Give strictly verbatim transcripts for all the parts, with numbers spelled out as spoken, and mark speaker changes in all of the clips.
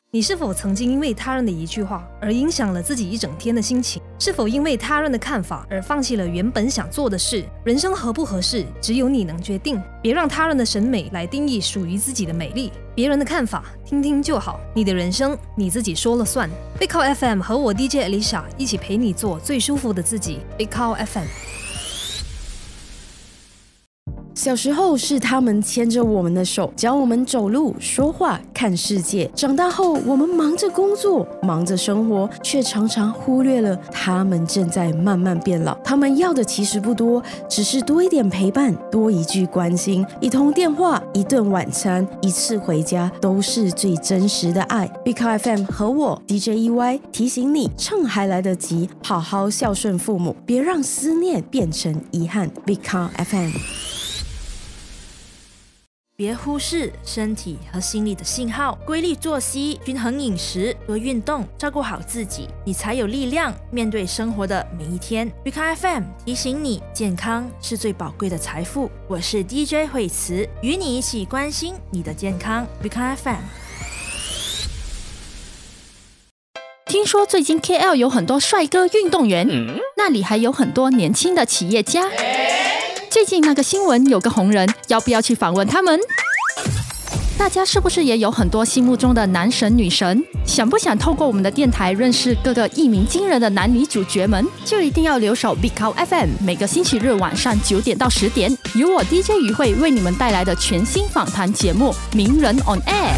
Speaker 1: 你是否曾经因为他人的一句话而影响了自己一整天的心情？是否因为他人的看法而放弃了原本想做的事？人生合不合适，只有你能决定。别让他人的审美来定义属于自己的美丽。别人的看法听听就好，你的人生你自己说了算。Big Cow F M 和我 D J Alicia 一起陪你做最舒服的自己。Big Cow F M。
Speaker 2: 小时候是他们牵着我们的手，教我们走路、说话、看世界。长大后，我们忙着工作，忙着生活，却常常忽略了他们正在慢慢变老。他们要的其实不多，只是多一点陪伴，多一句关心，一通电话，一顿晚餐，一次回家，都是最真实的爱。Big Cow F M 和我 D J E Y 提醒你，趁还来得及，好好孝顺父母，别让思念变成遗憾。Big Cow F M。
Speaker 3: 别忽视身体和心理的信号，规律作息、均衡饮食、多运动，照顾好自己，你才有力量面对生活的每一天。Big Cow F M 提醒你，健康是最宝贵的财富。我是 D J 惠慈，与你一起关心你的健康。Big Cow F M。
Speaker 4: 听说最近 K L 有很多帅哥运动员，嗯、那里还有很多年轻的企业家。最近那个新闻有个红人，要不要去访问他们？大家是不是也有很多心目中的男神女神？想不想透过我们的电台认识各个一鸣惊人的男女主角们？就一定要留守 Big Cow F M， 每个星期日晚上九点到十点，由我 D J 于慧为你们带来的全新访谈节目《名人 on Air》。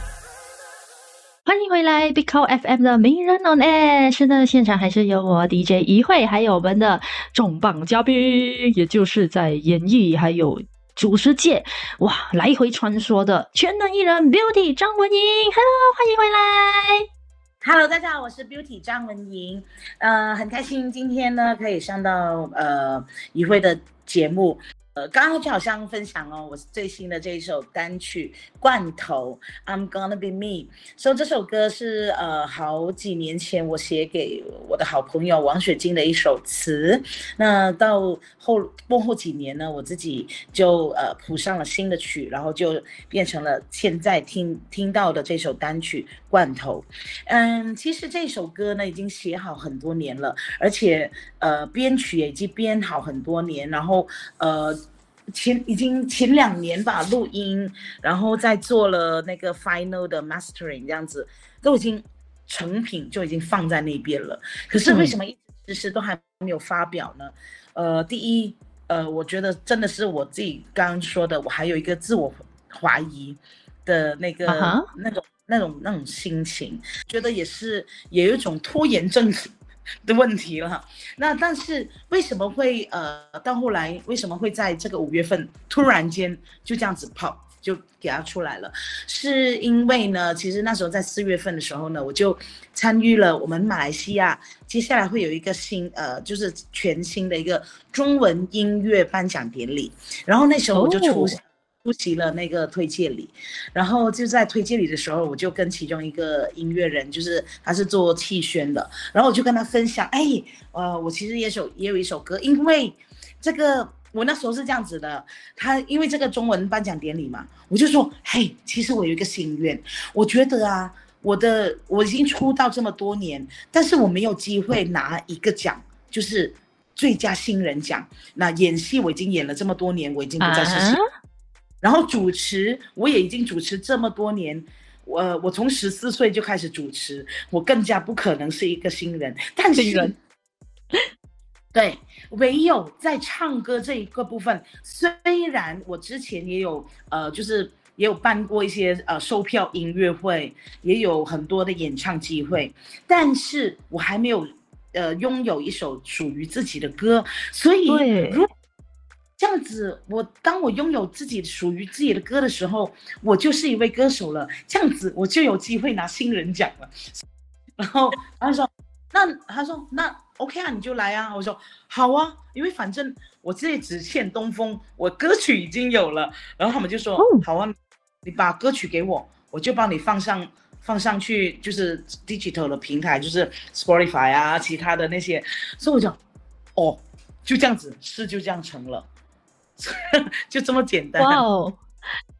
Speaker 4: 欢迎回来 Big Cow F M 的名人 on air。 现在的现场还是有我 D J 怡慧，还有我们的重磅嘉宾，也就是在演艺还有主持界哇来回穿梭的全能艺人 Beauty 张文莹。 Hello， 欢迎回来。
Speaker 5: Hello， 大家好，我是 Beauty 张文莹，呃，很开心今天呢可以上到呃怡慧的节目。呃，刚刚就好像分享哦，我最新的这一首单曲《罐头》I'm Gonna Be Me。所以这首歌是呃好几年前我写给我的好朋友王雪晶的一首词。那到后幕后几年呢，我自己就呃谱上了新的曲，然后就变成了现在听听到的这首单曲《罐头》。嗯，其实这首歌呢已经写好很多年了，而且呃编曲也已经编好很多年，然后呃。前已经前两年吧录音，然后再做了那个 final 的 mastering， 这样子都已经成品就已经放在那边了。可是为什么一直迟迟都还没有发表呢？呃，第一，呃，我觉得真的是我自己刚刚说的，我还有一个自我怀疑的那个、uh-huh. 那种那种那种心情，觉得也是也有一种拖延症的问题了。那但是为什么会呃到后来为什么会在这个五月份突然间就这样子跑就给它出来了？是因为呢，其实那时候在四月份的时候呢，我就参与了我们马来西亚接下来会有一个新呃就是全新的一个中文音乐颁奖典礼，然后那时候我就出、oh.出席了那个推介礼，然后就在推介礼的时候，我就跟其中一个音乐人，就是他是做气宣的，然后我就跟他分享，哎，呃，我其实也有也有一首歌，因为这个我那时候是这样子的，他因为这个中文颁奖典礼嘛，我就说，嘿，其实我有一个心愿，我觉得啊，我的我已经出道这么多年，但是我没有机会拿一个奖，就是最佳新人奖。那演戏我已经演了这么多年，我已经不再是新人。啊然后主持我也已经主持这么多年，我我从十四岁就开始主持，我更加不可能是一个新人。但是对，唯有在唱歌这一个部分，虽然我之前也有呃就是也有办过一些呃售票音乐会，也有很多的演唱机会，但是我还没有呃拥有一首属于自己的歌。所以如果这样子，我当我拥有自己属于自己的歌的时候，我就是一位歌手了。这样子，我就有机会拿新人奖了。然后他说：“那他说那 OK 啊，你就来啊。”我说：“好啊，因为反正我这里只欠东风，我歌曲已经有了。”然后他们就说：“哦、好啊，你把歌曲给我，我就帮你放上放上去，就是 digital 的平台，就是 Spotify 啊，其他的那些。”所以我就哦，就这样子，事就这样成了。就这么简单。
Speaker 4: 哇哦！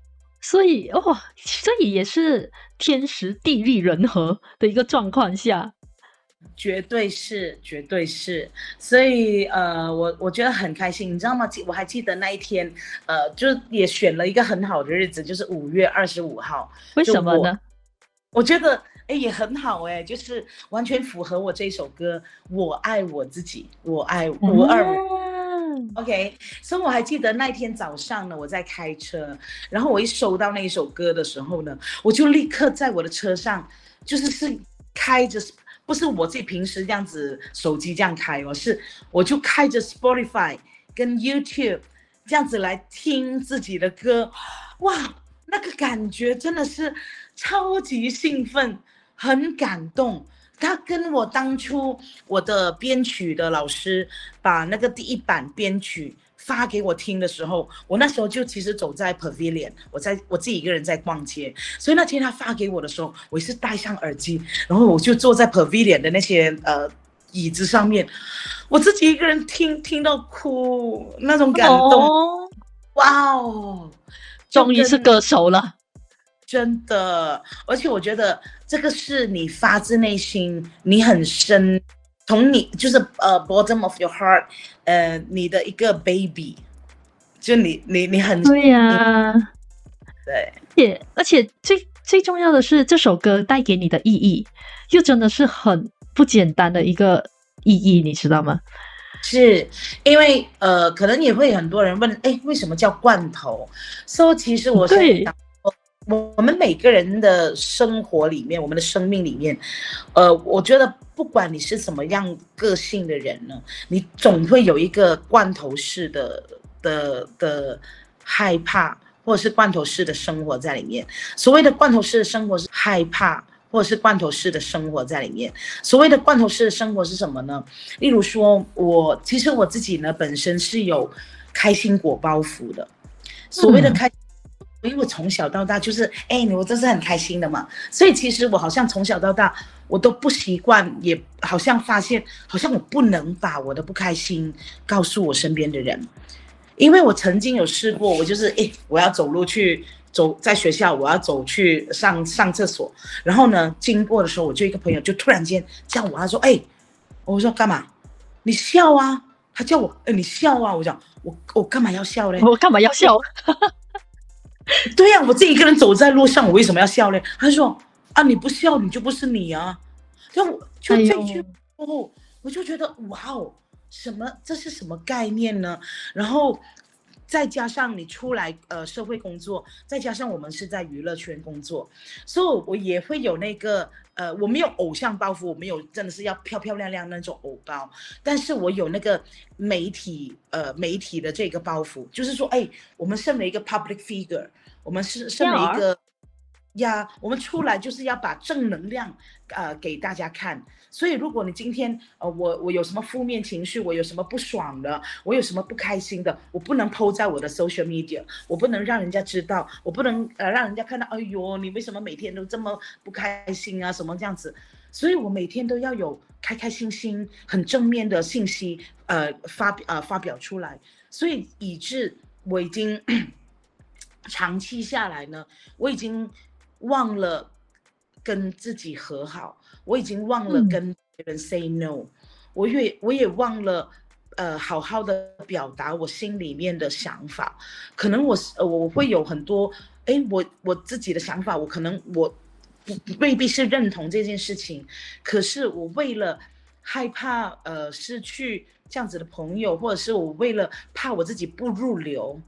Speaker 6: 所以哦，所以也是天时地利人和的一个状况下。
Speaker 5: 绝对是，绝对是，所以呃，我我觉得很开心，你知道吗？我还记得那一天，呃，就也选了一个很好的日子，就是五月二十五号。
Speaker 6: 为什么呢？
Speaker 5: 我, 我觉得哎也很好哎，就是完全符合我这一首歌《我爱我自己》，我爱五二五。OK， 所以我还记得那天早上呢，我在开车，然后我一收到那一首歌的时候呢，我就立刻在我的车上，就是是开着。不是我自己平时这样子手机这样开哦，是我就开着 Spotify 跟 YouTube 这样子来听自己的歌，哇，那个感觉真的是超级兴奋，很感动。他跟我当初我的编曲的老师把那个第一版编曲发给我听的时候，我那时候就其实走在 Pavilion， 我在我自己一个人在逛街，所以那天他发给我的时候，我也是戴上耳机，然后我就坐在 Pavilion 的那些呃椅子上面，我自己一个人听听到哭，那种感动，哦、哇哦，
Speaker 6: 终于是歌手了。
Speaker 5: 真的，而且我觉得这个是你发自内心，你很深，从你就是呃 bottom of your heart， 呃，你的一个 baby， 就你你你很
Speaker 6: 对呀、啊，
Speaker 5: 对，
Speaker 6: 也而且最最重要的是这首歌带给你的意义，又真的是很不简单的一个意义，你知道吗？
Speaker 5: 是因为呃，可能也会很多人问，哎，为什么叫罐头？所以其实我是想。我们每个人的生活里面，我们的生命里面，呃，我觉得不管你是什么样个性的人呢，你总会有一个罐头式的的的害怕，或者是罐头式的生活在里面。所谓的罐头式的生活是害怕，或者是罐头式的生活在里面。所谓的罐头式的生活是什么呢？例如说，我其实我自己呢本身是有开心果包袱的。所谓的开心。嗯因为我从小到大就是，哎，我都是很开心的嘛，所以其实我好像从小到大我都不习惯，也好像发现，好像我不能把我的不开心告诉我身边的人，因为我曾经有试过，我就是，哎，我要走路去走，在学校我要走去上上厕所，然后呢，经过的时候，我就一个朋友就突然间叫我，他说，哎，我说干嘛？你笑啊？他叫我，哎，你笑啊？我讲，我我干嘛要笑嘞？
Speaker 6: 我干嘛要笑？
Speaker 5: 对呀、啊，我自己一个人走在路上，我为什么要笑呢？他说啊，你不笑你就不是你啊。就就这句哦，我就觉得哇哦，什么这是什么概念呢？然后再加上你出来呃社会工作，再加上我们是在娱乐圈工作，所以我也会有那个呃，我没有偶像包袱，我没有真的是要漂漂亮亮那种偶包，但是我有那个媒体呃媒体的这个包袱，就是说，哎，我们身为一个 public figure， 我们是身为一个呀，我们出来就是要把正能量呃给大家看。所以如果你今天呃我我有什么负面情绪，我有什么不爽的，我有什么不开心的，我不能 po 在我的 social media， 我不能让人家知道，我不能呃让人家看到，哎呦你为什么每天都这么不开心啊什么这样子。所以我每天都要有开开心心很正面的信息呃发呃发表出来，所以以致我已经长期下来呢，我已经忘了跟自己和好，我已经忘了跟别人 say no，嗯、我也我也忘了呃好好的表达我心里面的想法。可能我呃我会有很多哎我我自己的想法，我可能我未必是认同这件事情，可是我为了害怕呃失去这样子的朋友，或者是我为了怕我自己不入流，